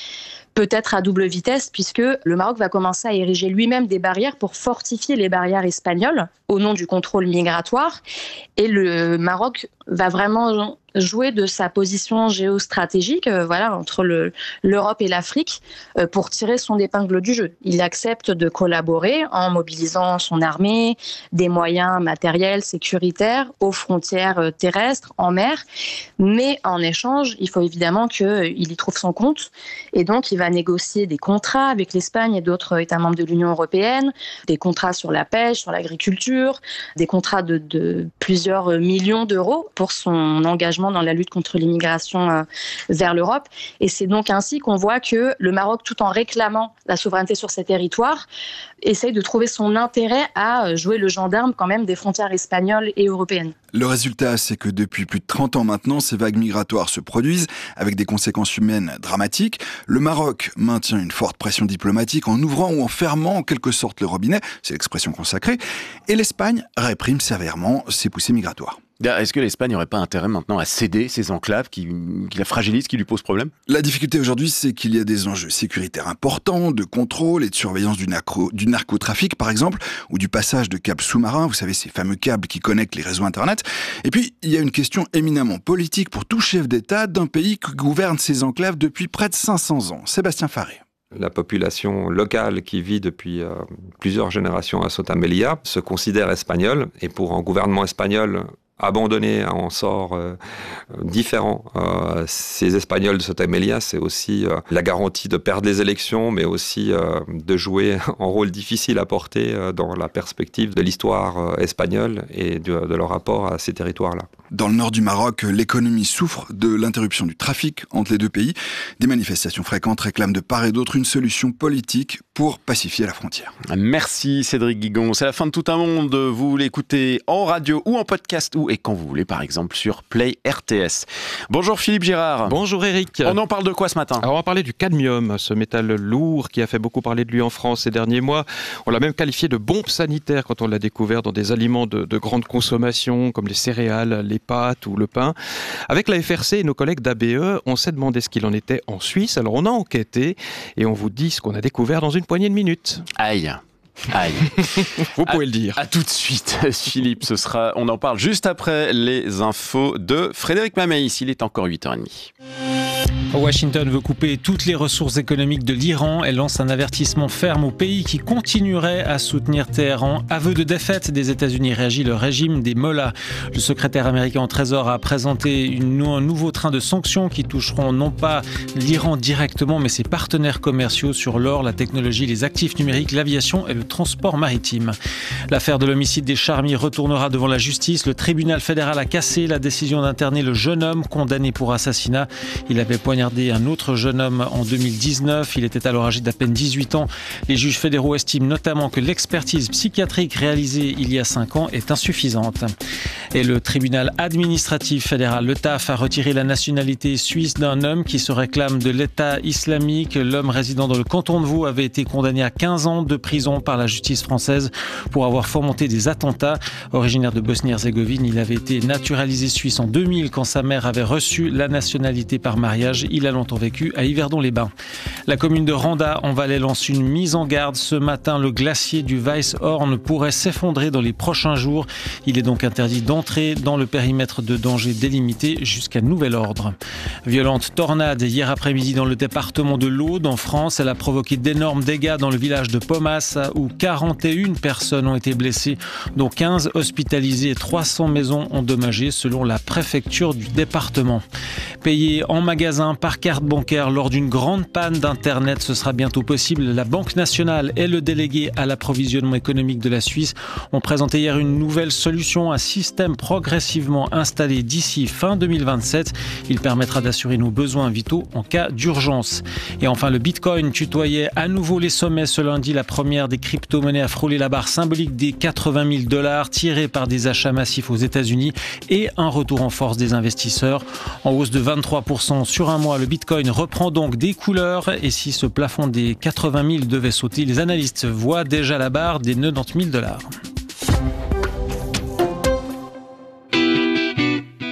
peut-être à double vitesse, puisque le Maroc va commencer à ériger lui-même des barrières pour fortifier les barrières espagnoles au nom du contrôle migratoire. Et le Maroc va vraiment jouer de sa position géostratégique, euh, voilà, entre le, l'Europe et l'Afrique, euh, pour tirer son épingle du jeu. Il accepte de collaborer en mobilisant son armée, des moyens matériels, sécuritaires, aux frontières euh, terrestres, en mer, mais en échange, il faut évidemment qu'il euh, y trouve son compte, et donc il va négocier des contrats avec l'Espagne et d'autres États membres de l'Union européenne, des contrats sur la pêche, sur l'agriculture, des contrats de, de plusieurs millions d'euros pour son engagement dans la lutte contre l'immigration euh, vers l'Europe. Et c'est donc ainsi qu'on voit que le Maroc, tout en réclamant la souveraineté sur ses territoires, essaye de trouver son intérêt à jouer le gendarme quand même des frontières espagnoles et européennes. Le résultat, c'est que depuis plus de trente ans maintenant, ces vagues migratoires se produisent avec des conséquences humaines dramatiques. Le Maroc maintient une forte pression diplomatique en ouvrant ou en fermant en quelque sorte le robinet, c'est l'expression consacrée, et l'Espagne réprime sévèrement ces poussées migratoires. Est-ce que l'Espagne n'aurait pas intérêt maintenant à céder ces enclaves qui, qui la fragilisent, qui lui posent problème ? La difficulté aujourd'hui, c'est qu'il y a des enjeux sécuritaires importants, de contrôle et de surveillance du, narco, du narcotrafic, par exemple, ou du passage de câbles sous-marins, vous savez, ces fameux câbles qui connectent les réseaux Internet. Et puis, il y a une question éminemment politique pour tout chef d'État d'un pays qui gouverne ces enclaves depuis près de cinq cents ans. Sébastien Faré. La population locale qui vit depuis euh, plusieurs générations à Ceuta Melilla se considère espagnole, et pour un gouvernement espagnol abandonner un sort euh, différent. Euh, ces Espagnols de Ceuta Melilla, c'est aussi euh, la garantie de perdre les élections, mais aussi euh, de jouer un rôle difficile à porter euh, dans la perspective de l'histoire euh, espagnole et de, de leur rapport à ces territoires-là. Dans le nord du Maroc, l'économie souffre de l'interruption du trafic entre les deux pays. Des manifestations fréquentes réclament de part et d'autre une solution politique pour pacifier la frontière. Merci Cédric Guigon. C'est la fin de Tout un monde. Vous l'écoutez en radio ou en podcast ou et quand vous voulez, par exemple sur Play R T S. Bonjour Philippe Girard. Bonjour Eric. On en parle de quoi ce matin ? Alors on va parler du cadmium, ce métal lourd qui a fait beaucoup parler de lui en France ces derniers mois. On l'a même qualifié de bombe sanitaire quand on l'a découvert dans des aliments de, de grande consommation comme les céréales, les pâtes ou le pain. Avec la F R C et nos collègues d'A B E, on s'est demandé ce qu'il en était en Suisse. Alors on a enquêté et on vous dit ce qu'on a découvert dans une poignée de minutes. Aïe. Aïe. Vous pouvez à, le dire. À tout de suite, Philippe. Ce sera, on en parle juste après les infos de Frédéric Mameis. Il est encore huit heures trente. Washington veut couper toutes les ressources économiques de l'Iran. Elle lance un avertissement ferme au pays qui continuerait à soutenir Téhéran. Aveu de défaite des États-Unis, réagit le régime des mollahs. Le secrétaire américain au Trésor a présenté une, un nouveau train de sanctions qui toucheront non pas l'Iran directement, mais ses partenaires commerciaux sur l'or, la technologie, les actifs numériques, l'aviation et le transport maritime. L'affaire de l'homicide des Charmy retournera devant la justice. Le tribunal fédéral a cassé la décision d'interner le jeune homme condamné pour assassinat. Il avait poignardé un autre jeune homme en deux mille dix-neuf. Il était alors âgé d'à peine dix-huit ans. Les juges fédéraux estiment notamment que l'expertise psychiatrique réalisée il y a cinq ans est insuffisante. Et le tribunal administratif fédéral, le T A F, a retiré la nationalité suisse d'un homme qui se réclame de l'État islamique. L'homme résidant dans le canton de Vaud avait été condamné à quinze ans de prison par la justice française pour avoir fomenté des attentats. Originaire de Bosnie-Herzégovine, il avait été naturalisé suisse en deux mille quand sa mère avait reçu la nationalité par mariage. Il a longtemps vécu à Yverdon-les-Bains. La commune de Randa en Valais lance une mise en garde. Ce matin, le glacier du Weisshorn pourrait s'effondrer dans les prochains jours. Il est donc interdit d'entrer dans le périmètre de danger délimité jusqu'à nouvel ordre. Violente tornade hier après-midi dans le département de l'Aude en France. Elle a provoqué d'énormes dégâts dans le village de Pomas où quarante et une personnes ont été blessées, dont quinze hospitalisées et trois cents maisons endommagées selon la préfecture du département. Payer en magasin par carte bancaire lors d'une grande panne d'Internet, ce sera bientôt possible. La Banque nationale et le délégué à l'approvisionnement économique de la Suisse ont présenté hier une nouvelle solution, un système progressivement installé d'ici fin deux mille vingt-sept. Il permettra d'assurer nos besoins vitaux en cas d'urgence. Et enfin, le Bitcoin tutoyait à nouveau les sommets ce lundi. La première des crypto-monnaies a frôlé la barre symbolique des quatre-vingt mille dollars tirés par des achats massifs aux États-Unis et un retour en force des investisseurs. En hausse de vingt-trois pour cent sur un mois, le Bitcoin reprend donc des couleurs. Et si ce plafond des quatre-vingt mille devait sauter, les analystes voient déjà la barre des quatre-vingt-dix mille dollars.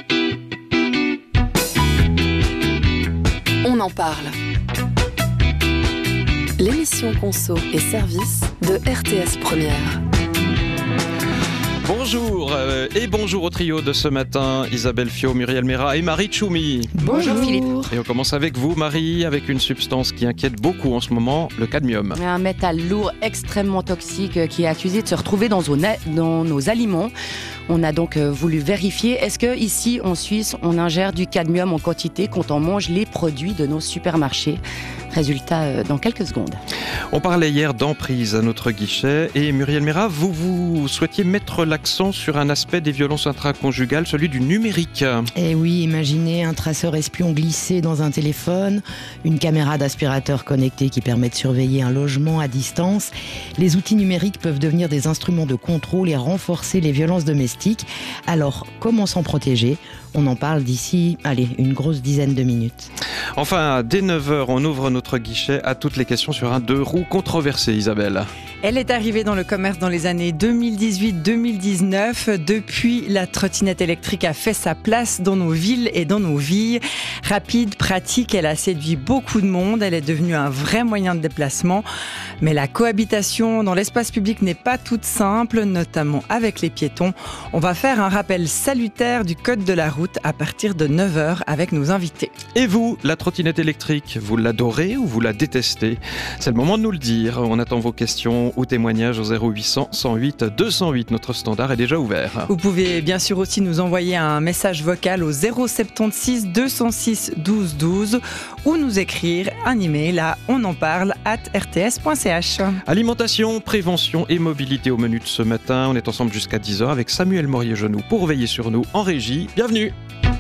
On en parle. l'émission Conso et Services de R T S Première. Bonjour euh, et bonjour au trio de ce matin, Isabelle Fiot, Muriel Mérat et Marie Tchoumi. Bonjour Philippe. Et on commence avec vous Marie, avec une substance qui inquiète beaucoup en ce moment, le cadmium. Un métal lourd extrêmement toxique qui est accusé de se retrouver dans nos, dans nos aliments. On a donc voulu vérifier, est-ce que ici en Suisse on ingère du cadmium en quantité quand on mange les produits de nos supermarchés? Résultat dans quelques secondes. On parlait hier d'emprise à notre guichet et Muriel Mérat, vous, vous souhaitiez mettre l'accent sur un aspect des violences intraconjugales, celui du numérique. Eh oui, imaginez un traceur espion glissé dans un téléphone, une caméra d'aspirateur connectée qui permet de surveiller un logement à distance. Les outils numériques peuvent devenir des instruments de contrôle et renforcer les violences domestiques. Alors, comment s'en protéger ? On en parle d'ici, allez, une grosse dizaine de minutes. Enfin, dès neuf heures, on ouvre notre guichet à toutes les questions sur un deux roues controversé, Isabelle. Elle est arrivée dans le commerce dans les années deux mille dix-huit deux mille dix-neuf. Depuis, la trottinette électrique a fait sa place dans nos villes et dans nos vies. Rapide, pratique, elle a séduit beaucoup de monde. Elle est devenue un vrai moyen de déplacement. Mais la cohabitation dans l'espace public n'est pas toute simple, notamment avec les piétons. On va faire un rappel salutaire du code de la route à partir de neuf heures avec nos invités. Et vous, la trottinette électrique, vous l'adorez ou vous la détestez ? C'est le moment de nous le dire. On attend vos questions ou témoignages au zéro huit cents cent huit deux cent huit. Notre standard est déjà ouvert. Vous pouvez bien sûr aussi nous envoyer un message vocal au zéro sept six deux cent six douze douze ou nous écrire un email à onenparle arobase r t s point c h. Alimentation, prévention et mobilité au menu de ce matin. On est ensemble jusqu'à dix heures avec Samuel Morier-Genoux pour veiller sur nous en régie. Bienvenue.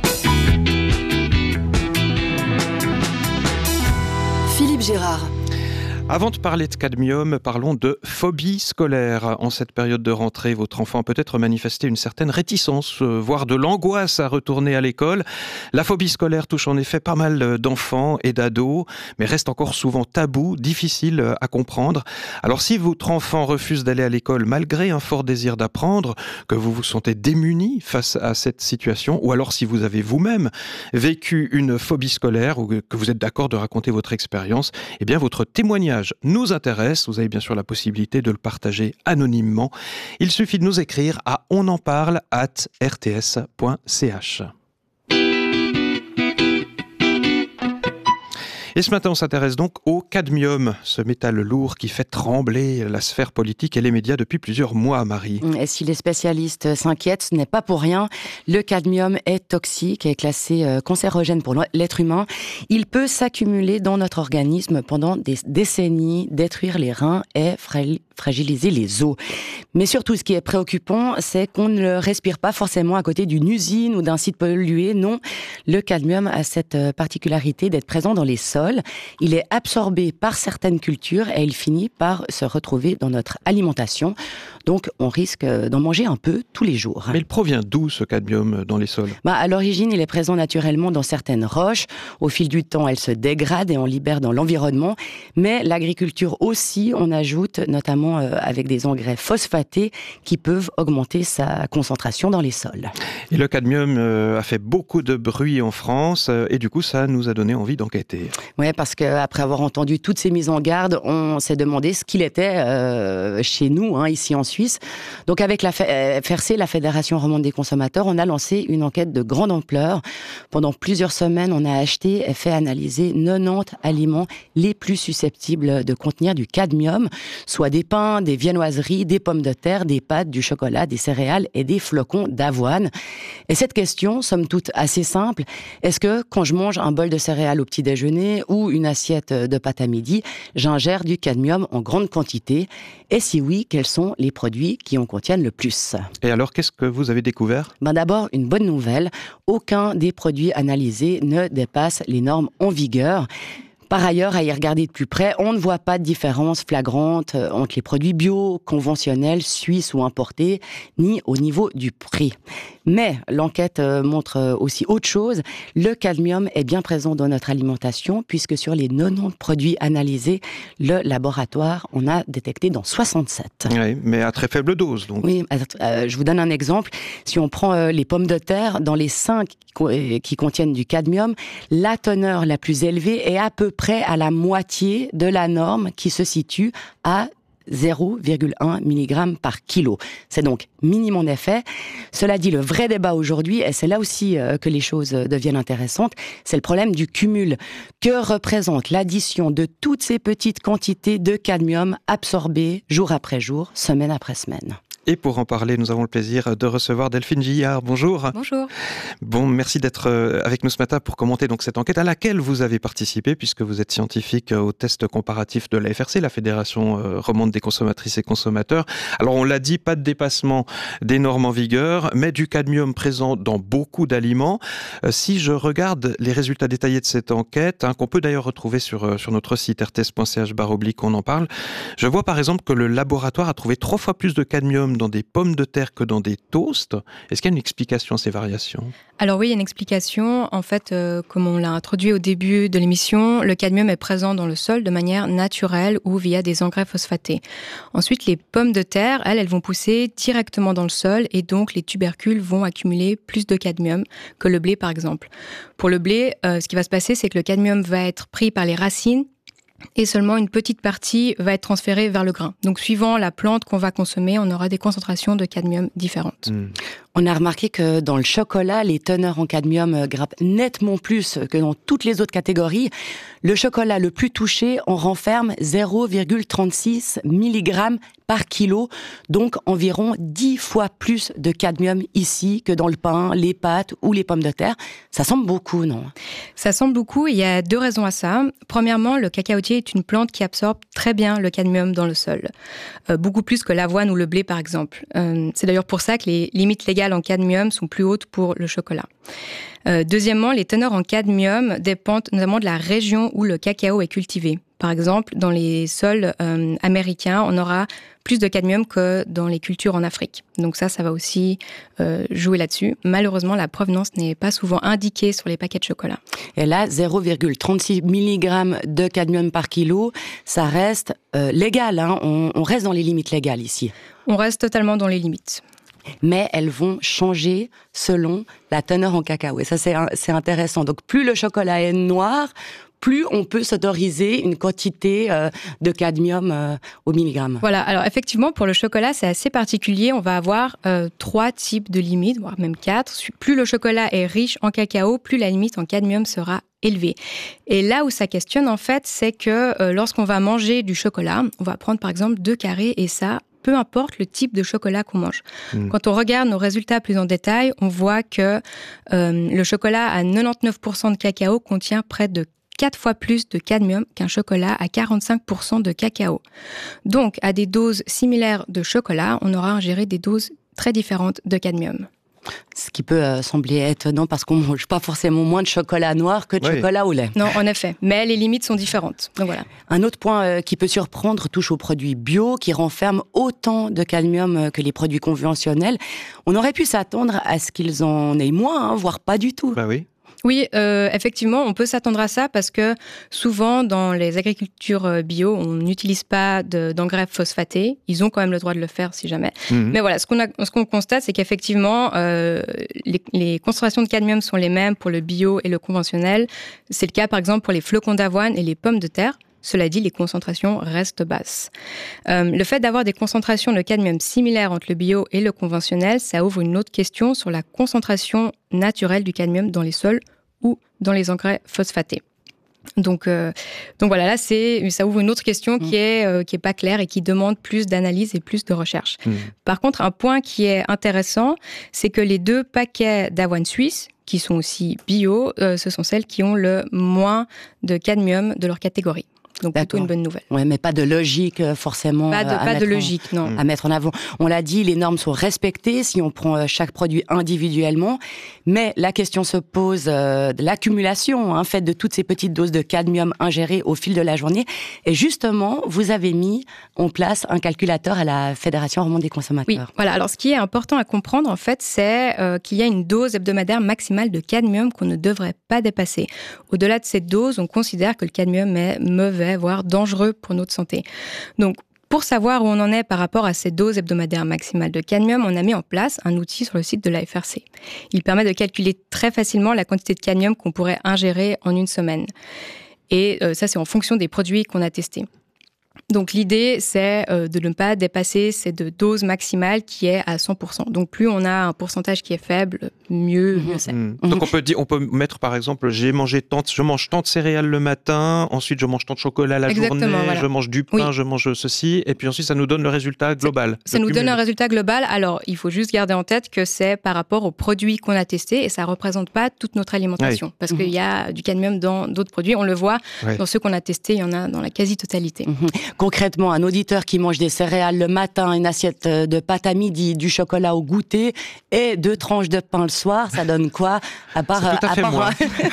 Philippe Gérard. Avant de parler de cadmium, parlons de phobie scolaire. En cette période de rentrée, votre enfant a peut-être manifesté une certaine réticence, voire de l'angoisse à retourner à l'école. La phobie scolaire touche en effet pas mal d'enfants et d'ados, mais reste encore souvent tabou, difficile à comprendre. Alors si votre enfant refuse d'aller à l'école malgré un fort désir d'apprendre, que vous vous sentez démuni face à cette situation, ou alors si vous avez vous-même vécu une phobie scolaire, ou que vous êtes d'accord de raconter votre expérience, eh bien votre témoignage nous intéresse. Vous avez bien sûr la possibilité de le partager anonymement. Il suffit de nous écrire à onenparle arobase r t s point c h. Et ce matin, on s'intéresse donc au cadmium, ce métal lourd qui fait trembler la sphère politique et les médias depuis plusieurs mois, Marie. Et si les spécialistes s'inquiètent, ce n'est pas pour rien. Le cadmium est toxique et classé cancérogène pour l'être humain. Il peut s'accumuler dans notre organisme pendant des décennies, détruire les reins et fragiliser les os. Mais surtout, ce qui est préoccupant, c'est qu'on ne le respire pas forcément à côté d'une usine ou d'un site pollué. Non, le cadmium a cette particularité d'être présent dans les sols. Il est absorbé par certaines cultures et il finit par se retrouver dans notre alimentation. Donc, on risque d'en manger un peu tous les jours. Mais il provient d'où, ce cadmium, dans les sols ? Bah, à l'origine, il est présent naturellement dans certaines roches. Au fil du temps, elles se dégradent et on libère dans l'environnement. Mais l'agriculture aussi, on ajoute, notamment euh, avec des engrais phosphatés qui peuvent augmenter sa concentration dans les sols. Et le cadmium euh, a fait beaucoup de bruit en France euh, et du coup, ça nous a donné envie d'enquêter. Oui, parce qu'après avoir entendu toutes ces mises en garde, on s'est demandé ce qu'il était euh, chez nous, hein, ici en Suisse. Donc avec la F R C, la Fédération romande des consommateurs, on a lancé une enquête de grande ampleur. Pendant plusieurs semaines, on a acheté et fait analyser quatre-vingt-dix aliments les plus susceptibles de contenir du cadmium, soit des pains, des viennoiseries, des pommes de terre, des pâtes, du chocolat, des céréales et des flocons d'avoine. Et cette question, somme toute assez simple, est-ce que quand je mange un bol de céréales au petit déjeuner ou une assiette de pâtes à midi, j'ingère du cadmium en grande quantité? Et si oui, quels sont les produits qui en contiennent le plus? Et alors, qu'est-ce que vous avez découvert? Ben d'abord, une bonne nouvelle, aucun des produits analysés ne dépasse les normes en vigueur. Par ailleurs, à y regarder de plus près, on ne voit pas de différence flagrante entre les produits bio, conventionnels, suisses ou importés, ni au niveau du prix. Mais l'enquête montre aussi autre chose. Le cadmium est bien présent dans notre alimentation, puisque sur les quatre-vingt-dix produits analysés, le laboratoire en a détecté dans soixante-sept. Oui, mais à très faible dose, donc. Oui, euh, je vous donne un exemple. Si on prend euh, les pommes de terre, dans les cinq qui, qui contiennent du cadmium, la teneur la plus élevée est à peu près à la moitié de la norme qui se situe à zéro virgule un milligrammes par kilo. C'est donc minime en effet. Cela dit, le vrai débat aujourd'hui, et c'est là aussi euh, que les choses deviennent intéressantes, c'est le problème du cumul. Que représente l'addition de toutes ces petites quantités de cadmium absorbées jour après jour, semaine après semaine ? Et pour en parler, nous avons le plaisir de recevoir Delphine Gillard. Bonjour. Bonjour. Bon, merci d'être avec nous ce matin pour commenter donc cette enquête à laquelle vous avez participé, puisque vous êtes scientifique au test comparatif de la F R C, la Fédération romande des consommatrices et consommateurs. Alors, on l'a dit, pas de dépassement des normes en vigueur, mais du cadmium présent dans beaucoup d'aliments. Si je regarde les résultats détaillés de cette enquête, hein, qu'on peut d'ailleurs retrouver sur, sur notre site r t s point c h barre oblique, on en parle, je vois par exemple que le laboratoire a trouvé trois fois plus de cadmium dans des pommes de terre que dans des toasts. Est-ce qu'il y a une explication à ces variations ? Alors oui, il y a une explication. En fait, euh, comme on l'a introduit au début de l'émission, le cadmium est présent dans le sol de manière naturelle ou via des engrais phosphatés. Ensuite, les pommes de terre, elles, elles vont pousser directement dans le sol et donc les tubercules vont accumuler plus de cadmium que le blé, par exemple. Pour le blé, euh, ce qui va se passer, c'est que le cadmium va être pris par les racines et seulement une petite partie va être transférée vers le grain. Donc, suivant la plante qu'on va consommer, on aura des concentrations de cadmium différentes. Mmh. On a remarqué que dans le chocolat, les teneurs en cadmium grimpent nettement plus que dans toutes les autres catégories. Le chocolat le plus touché en renferme zéro virgule trente-six milligrammes par kilo, donc environ dix fois plus de cadmium ici que dans le pain, les pâtes ou les pommes de terre. Ça semble beaucoup, non ? Ça semble beaucoup, il y a deux raisons à ça. Premièrement, le cacaotier est une plante qui absorbe très bien le cadmium dans le sol, euh, beaucoup plus que l'avoine ou le blé par exemple. Euh, c'est d'ailleurs pour ça que les limites légales en cadmium sont plus hautes pour le chocolat. Euh, deuxièmement, les teneurs en cadmium dépendent notamment de la région où le cacao est cultivé. Par exemple, dans les sols euh, américains, on aura plus de cadmium que dans les cultures en Afrique. Donc ça, ça va aussi euh, jouer là-dessus. Malheureusement, la provenance n'est pas souvent indiquée sur les paquets de chocolat. Et là, zéro virgule trente-six milligrammes de cadmium par kilo, ça reste euh, légal, hein. on, on reste dans les limites légales ici. On reste totalement dans les limites. Mais elles vont changer selon la teneur en cacao. Et ça, c'est, c'est intéressant. Donc, plus le chocolat est noir, plus on peut s'autoriser une quantité euh, de cadmium euh, au milligramme. Voilà, alors effectivement, pour le chocolat, c'est assez particulier. On va avoir euh, trois types de limites, voire même quatre. Plus le chocolat est riche en cacao, plus la limite en cadmium sera élevée. Et là où ça questionne, en fait, c'est que euh, lorsqu'on va manger du chocolat, on va prendre par exemple deux carrés et ça, peu importe le type de chocolat qu'on mange. Mmh. Quand on regarde nos résultats plus en détail, on voit que euh, le chocolat à quatre-vingt-dix-neuf pour cent de cacao contient près de quatre fois plus de cadmium qu'un chocolat à quarante-cinq pour cent de cacao. Donc, à des doses similaires de chocolat, on aura ingéré des doses très différentes de cadmium. Ce qui peut euh, sembler étonnant parce qu'on ne mange pas forcément moins de chocolat noir que de oui. chocolat au lait. Non, en effet. Mais les limites sont différentes. Donc voilà. Un autre point euh, qui peut surprendre touche aux produits bio qui renferment autant de cadmium euh, que les produits conventionnels. On aurait pu s'attendre à ce qu'ils en aient moins, hein, voire pas du tout. Bah oui. Oui, euh, effectivement, on peut s'attendre à ça parce que souvent, dans les agricultures bio, on n'utilise pas de, d'engrais phosphatés. Ils ont quand même le droit de le faire si jamais. Mmh. Mais voilà, ce qu'on, a, ce qu'on constate, c'est qu'effectivement, euh, les, les concentrations de cadmium sont les mêmes pour le bio et le conventionnel. C'est le cas, par exemple, pour les flocons d'avoine et les pommes de terre. Cela dit, les concentrations restent basses. Euh, le fait d'avoir des concentrations de cadmium similaires entre le bio et le conventionnel, ça ouvre une autre question sur la concentration naturelle du cadmium dans les sols ou dans les engrais phosphatés. Donc, euh, donc voilà, là, c'est, ça ouvre une autre question qui est, euh, qui est pas claire et qui demande plus d'analyse et plus de recherche. Mmh. Par contre, un point qui est intéressant, c'est que les deux paquets d'avoine suisse, qui sont aussi bio, euh, ce sont celles qui ont le moins de cadmium de leur catégorie. Donc plutôt une bonne nouvelle. Ouais, mais pas de logique forcément pas de, à, pas mettre de logique, en, non. à mettre en avant. On l'a dit, les normes sont respectées si on prend chaque produit individuellement, mais la question se pose euh, de l'accumulation hein, faite de toutes ces petites doses de cadmium ingérées au fil de la journée. Et justement, vous avez mis en place un calculateur à la Fédération romande des consommateurs. Oui, voilà. Alors ce qui est important à comprendre en fait, c'est euh, qu'il y a une dose hebdomadaire maximale de cadmium qu'on ne devrait pas dépasser. Au-delà de cette dose, on considère que le cadmium est mauvais, voire dangereux pour notre santé. Donc, pour savoir où on en est par rapport à cette dose hebdomadaire maximale de cadmium, on a mis en place un outil sur le site de la F R C. Il permet de calculer très facilement la quantité de cadmium qu'on pourrait ingérer en une semaine. Et euh, ça, c'est en fonction des produits qu'on a testés. Donc l'idée, c'est euh, de ne pas dépasser cette dose maximale qui est à cent pour cent. Donc plus on a un pourcentage qui est faible, mieux, mieux c'est. Mmh. Donc on peut dire, on peut mettre par exemple, j'ai mangé tant, je mange tant de céréales le matin, ensuite je mange tant de chocolat la Exactement, journée, voilà. je mange du pain, oui. je mange ceci, et puis ensuite ça nous donne le résultat global. Ça nous cumul. donne un résultat global. Alors il faut juste garder en tête que c'est par rapport aux produits qu'on a testés et ça représente pas toute notre alimentation, oui. parce mmh. qu'il y a du cadmium dans d'autres produits. On le voit oui. dans ceux qu'on a testés, il y en a dans la quasi-totalité. Mmh. Concrètement, un auditeur qui mange des céréales le matin, une assiette de pâte à midi, du chocolat au goûter et deux tranches de pain le soir, ça donne quoi à part, à à part,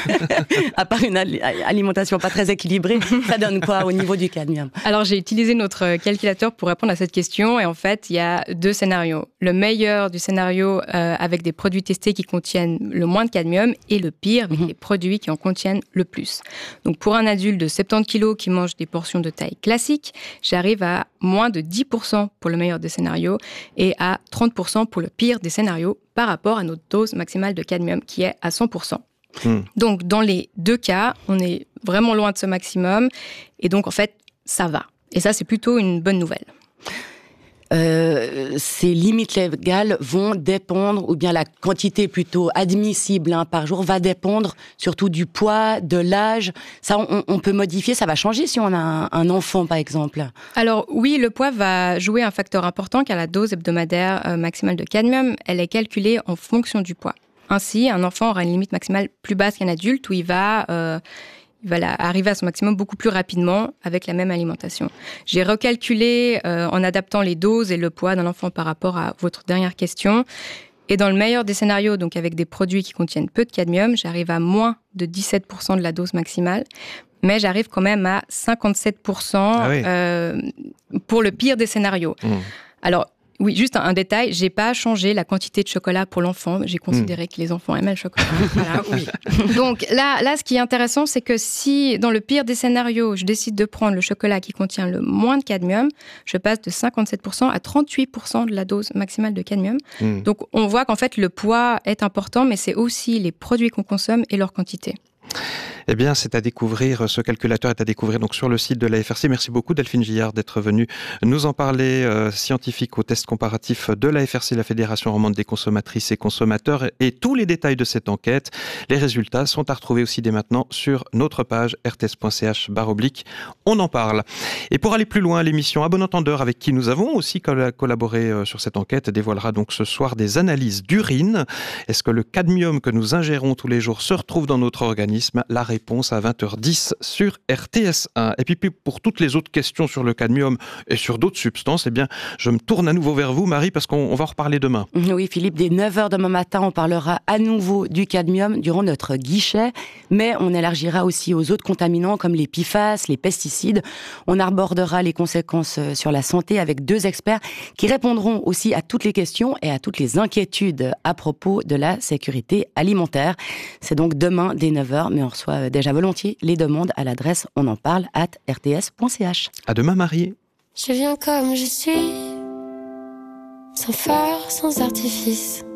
à part une alimentation pas très équilibrée, ça donne quoi au niveau du cadmium? Alors j'ai utilisé notre calculateur pour répondre à cette question et en fait il y a deux scénarios. Le meilleur du scénario euh, avec des produits testés qui contiennent le moins de cadmium et le pire avec mmh. les produits qui en contiennent le plus. Donc pour un adulte de soixante-dix kilos qui mange des portions de taille classique, j'arrive à moins de dix pour cent pour le meilleur des scénarios et à trente pour cent pour le pire des scénarios par rapport à notre dose maximale de cadmium qui est à cent pour cent. Mmh. Donc dans les deux cas, on est vraiment loin de ce maximum et donc en fait, ça va. Et ça, c'est plutôt une bonne nouvelle. Euh, ces limites légales vont dépendre, ou bien la quantité plutôt admissible hein, par jour va dépendre surtout du poids, de l'âge. Ça, on, on peut modifier, ça va changer si on a un, un enfant, par exemple. Alors oui, le poids va jouer un facteur important car la dose hebdomadaire euh, maximale de cadmium, elle est calculée en fonction du poids. Ainsi, un enfant aura une limite maximale plus basse qu'un adulte où il va... Euh, Il va arriver à son maximum beaucoup plus rapidement avec la même alimentation. J'ai recalculé euh, en adaptant les doses et le poids d'un enfant par rapport à votre dernière question. Et dans le meilleur des scénarios, donc avec des produits qui contiennent peu de cadmium, j'arrive à moins de dix-sept pour cent de la dose maximale. Mais j'arrive quand même à cinquante-sept pour cent ah oui. euh, pour le pire des scénarios. Mmh. Alors, oui, juste un, un détail, j'ai pas changé la quantité de chocolat pour l'enfant. J'ai considéré mmh. que les enfants aimaient le chocolat. Voilà, oui. Donc là, là, ce qui est intéressant, c'est que si, dans le pire des scénarios, je décide de prendre le chocolat qui contient le moins de cadmium, je passe de cinquante-sept pour cent à trente-huit pour cent de la dose maximale de cadmium. Mmh. Donc on voit qu'en fait, le poids est important, mais c'est aussi les produits qu'on consomme et leur quantité. Eh bien, c'est à découvrir, ce calculateur est à découvrir donc sur le site de la F R C. Merci beaucoup Delphine Gillard d'être venue nous en parler, euh, scientifique au test comparatif de la F R C, la Fédération romande des consommatrices et consommateurs. Et tous les détails de cette enquête, les résultats sont à retrouver aussi dès maintenant sur notre page r t s point c h barre oblique. On en parle. Et pour aller plus loin, l'émission À bon entendeur, avec qui nous avons aussi collaboré sur cette enquête, dévoilera donc ce soir des analyses d'urine. Est-ce que le cadmium que nous ingérons tous les jours se retrouve dans notre organisme? La réponse à vingt heures dix sur R T S un. Et puis pour toutes les autres questions sur le cadmium et sur d'autres substances, eh bien, je me tourne à nouveau vers vous, Marie, parce qu'on va en reparler demain. Oui, Philippe, dès neuf heures demain matin, on parlera à nouveau du cadmium durant notre guichet, mais on élargira aussi aux autres contaminants comme les P F A S, les pesticides. On abordera les conséquences sur la santé avec deux experts qui répondront aussi à toutes les questions et à toutes les inquiétudes à propos de la sécurité alimentaire. C'est donc demain dès neuf heures, mais on reçoit déjà volontiers les demandes à l'adresse on en parle arobase r t s point c h. À demain, Marie. Je viens comme je suis, sans phare, sans artifice.